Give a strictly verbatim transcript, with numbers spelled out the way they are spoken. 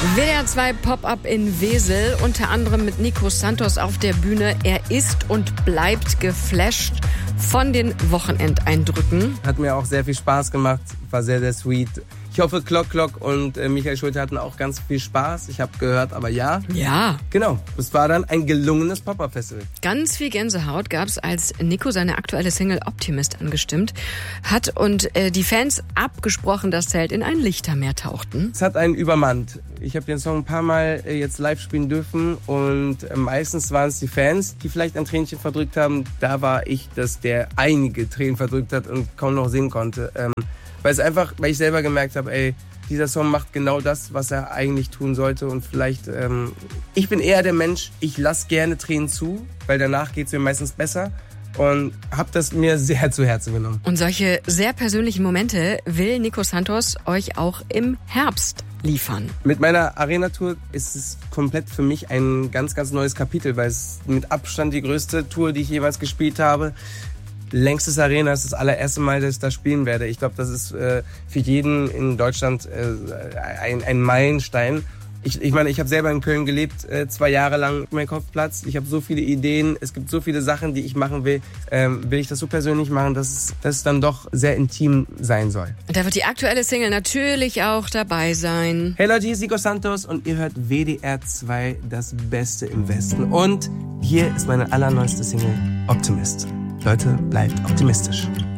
W D R zwei Pop-Up in Wesel, unter anderem mit Nico Santos auf der Bühne. Er ist und bleibt geflasht von den Wochenendeindrücken. Hat mir auch sehr viel Spaß gemacht, war sehr, sehr sweet. Ich hoffe, Klock Klock und äh, Michael Schulte hatten auch ganz viel Spaß. Ich habe gehört, aber ja. Ja. Genau, es war dann ein gelungenes Pop-Up-Festival. Ganz viel Gänsehaut gab's, als Nico seine aktuelle Single Optimist angestimmt hat und äh, die Fans abgesprochen das Zelt in ein Lichtermeer tauchten. Es hat einen übermannt. Ich habe den Song ein paar Mal äh, jetzt live spielen dürfen und äh, meistens waren es die Fans, die vielleicht ein Tränchen verdrückt haben. Da war ich, dass der einige Tränen verdrückt hat und kaum noch singen konnte. Ähm, Weil es einfach, weil ich selber gemerkt habe, ey, dieser Song macht genau das, was er eigentlich tun sollte. Und vielleicht, ähm, ich bin eher der Mensch, ich lasse gerne Tränen zu, weil danach geht's mir meistens besser. Und habe das mir sehr zu Herzen genommen. Und solche sehr persönlichen Momente will Nico Santos euch auch im Herbst liefern. Mit meiner Arena-Tour ist es komplett für mich ein ganz, ganz neues Kapitel, weil es mit Abstand die größte Tour, die ich jeweils gespielt habe. Längstes Arena ist das allererste Mal, dass ich da spielen werde. Ich glaube, das ist äh, für jeden in Deutschland äh, ein, ein Meilenstein. Ich, ich meine, ich habe selber in Köln gelebt, äh, zwei Jahre lang. Mein Kopf platzt. Ich habe so viele Ideen. Es gibt so viele Sachen, die ich machen will. Ähm, will ich das so persönlich machen, dass es, dass es dann doch sehr intim sein soll. Und da wird die aktuelle Single natürlich auch dabei sein. Hey Leute, hier ist Nico Santos und ihr hört W D R zwei, das Beste im Westen. Und hier ist meine allerneueste Single, Optimist. Leute, bleibt optimistisch.